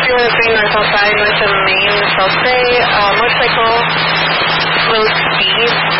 Highway 3 north outside, north of Main, South Bay, motorcycle, slow speed.